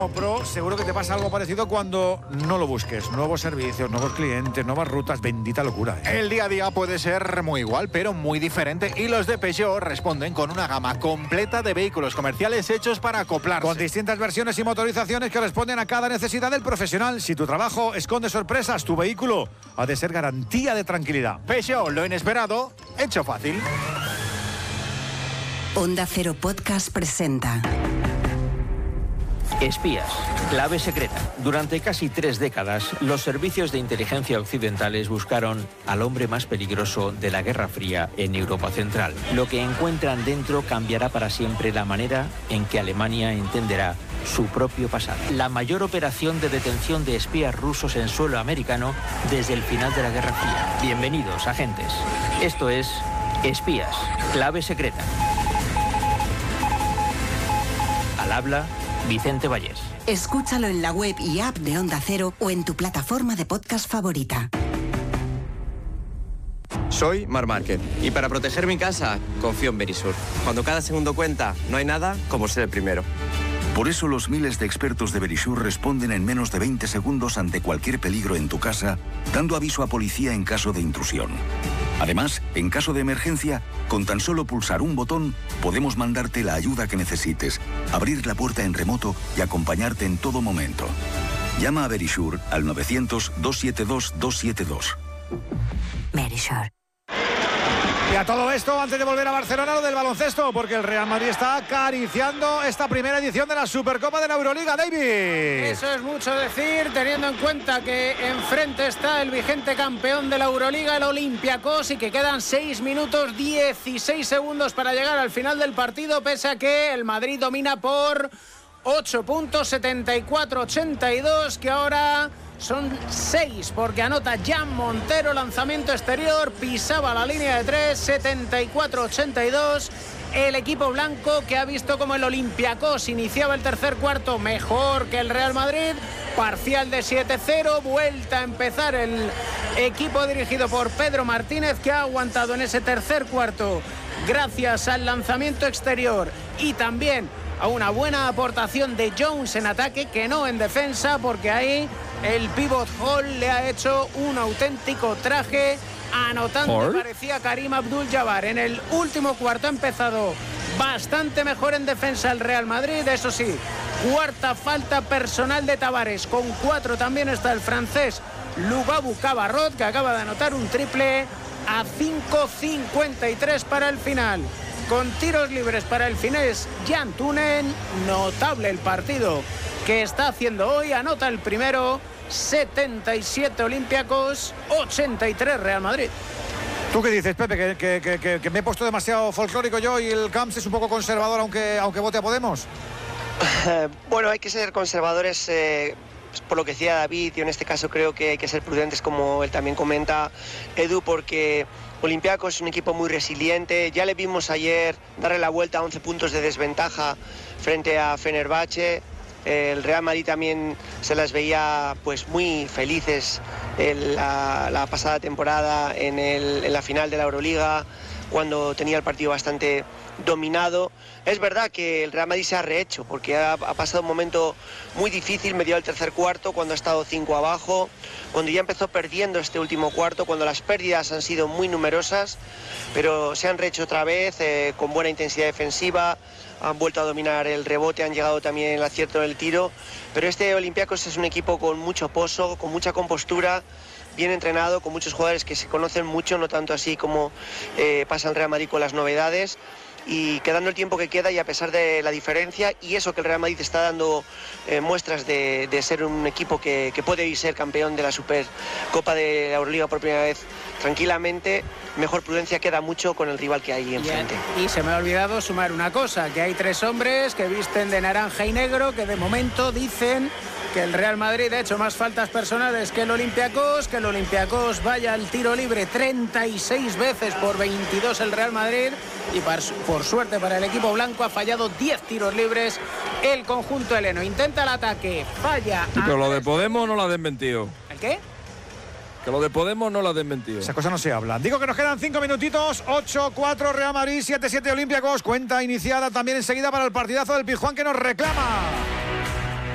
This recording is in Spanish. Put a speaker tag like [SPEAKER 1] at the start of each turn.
[SPEAKER 1] Pro, seguro que te pasa algo parecido cuando no lo busques. Nuevos servicios, nuevos clientes, nuevas rutas, bendita locura.
[SPEAKER 2] El día a día puede ser muy igual, pero muy diferente. Y los de Peugeot responden con una gama completa de vehículos comerciales hechos para acoplarse.
[SPEAKER 1] Con distintas versiones y motorizaciones que responden a cada necesidad del profesional. Si tu trabajo esconde sorpresas, tu vehículo ha de ser garantía de tranquilidad.
[SPEAKER 2] Peugeot, lo inesperado, hecho fácil.
[SPEAKER 3] Onda Cero Podcast presenta
[SPEAKER 4] Espías, clave secreta. Durante casi 3 décadas, los servicios de inteligencia occidentales buscaron al hombre más peligroso de la Guerra Fría en Europa Central. Lo que encuentran dentro cambiará para siempre la manera en que Alemania entenderá su propio pasado. La mayor operación de detención de espías rusos en suelo americano desde el final de la Guerra Fría. Bienvenidos, agentes. Esto es Espías, clave secreta. Al habla Vicente Vallés.
[SPEAKER 3] Escúchalo en la web y app de Onda Cero o en tu plataforma de podcast favorita.
[SPEAKER 5] Soy Marc Márquez y para proteger mi casa confío en Verisur. Cuando cada segundo cuenta, no hay nada como ser el primero.
[SPEAKER 6] Por eso los miles de expertos de Verisur responden en menos de 20 segundos ante cualquier peligro en tu casa, dando aviso a policía en caso de intrusión. Además, en caso de emergencia, con tan solo pulsar un botón, podemos mandarte la ayuda que necesites, abrir la puerta en remoto y acompañarte en todo momento. Llama a Verisur al 900-272-272.
[SPEAKER 3] Verisur.
[SPEAKER 1] Y a todo esto, antes de volver a Barcelona, lo del baloncesto, porque el Real Madrid está acariciando esta primera edición de la Supercopa de la Euroliga, David.
[SPEAKER 7] Eso es mucho decir, teniendo en cuenta que enfrente está el vigente campeón de la Euroliga, el Olympiacos, y que quedan 6 minutos 16 segundos para llegar al final del partido, pese a que el Madrid domina por 8 puntos, 74-82, que ahora son 6, porque anota Jan Montero, lanzamiento exterior, pisaba la línea de 3, 74-82. El equipo blanco, que ha visto como el Olympiacos iniciaba el tercer cuarto mejor que el Real Madrid, parcial de 7-0, vuelta a empezar el equipo dirigido por Pedro Martínez, que ha aguantado en ese tercer cuarto gracias al lanzamiento exterior y también a una buena aportación de Jones en ataque, que no en defensa, porque ahí el pivot Hall le ha hecho un auténtico traje, anotando, parecía Karim Abdul-Jabbar. En el último cuarto ha empezado bastante mejor en defensa el Real Madrid, eso sí, cuarta falta personal de Tavares, con 4 también está el francés Lubabu Cabarrot, que acaba de anotar un triple a 5:53 para el final. Con tiros libres para el finés Jan Tunen, notable el partido que está haciendo hoy, anota el primero, 77 Olympiacos, 83 Real Madrid.
[SPEAKER 1] ¿Tú qué dices, Pepe? ¿Que me he puesto demasiado folclórico yo y el Camps es un poco conservador aunque vote a Podemos?
[SPEAKER 8] Bueno, hay que ser conservadores, por lo que decía David, y en este caso creo que hay que ser prudentes, como él también comenta, Edu, porque Olympiacos es un equipo muy resiliente. Ya le vimos ayer darle la vuelta a 11 puntos de desventaja frente a Fenerbahce. El Real Madrid también se las veía pues muy felices la pasada temporada en la final de la Euroliga, cuando tenía el partido bastante dominado. Es verdad que el Real Madrid se ha rehecho, porque ha pasado un momento muy difícil medio del tercer cuarto, cuando ha estado 5 abajo, cuando ya empezó perdiendo este último cuarto, cuando las pérdidas han sido muy numerosas, pero se han rehecho otra vez con buena intensidad defensiva, han vuelto a dominar el rebote, han llegado también el acierto del tiro, pero este Olympiacos es un equipo con mucho pozo, con mucha compostura, bien entrenado, con muchos jugadores que se conocen mucho, no tanto así como pasa el Real Madrid con las novedades, y quedando el tiempo que queda y a pesar de la diferencia y eso que el Real Madrid está dando muestras de ser un equipo que puede ser campeón de la Supercopa de la Euroliga por primera vez tranquilamente, mejor prudencia, queda mucho con el rival que hay enfrente.
[SPEAKER 7] Y se me ha olvidado sumar una cosa, que hay 3 hombres que visten de naranja y negro, que de momento dicen que el Real Madrid ha hecho más faltas personales que el Olympiacos vaya al tiro libre 36 veces por 22 el Real Madrid, y por suerte para el equipo blanco ha fallado 10 tiros libres el conjunto heleno. Intenta el ataque, falla.
[SPEAKER 9] Sí, pero lo de Podemos no lo ha desmentido.
[SPEAKER 7] ¿El qué?
[SPEAKER 9] Que lo de Podemos no lo ha desmentido.
[SPEAKER 1] Esa cosa no se habla. Digo que nos quedan 5 minutitos. 8-4 Real Madrid, 7-7 Olympiacos. Cuenta iniciada también enseguida para el partidazo del Pizjuán que nos reclama.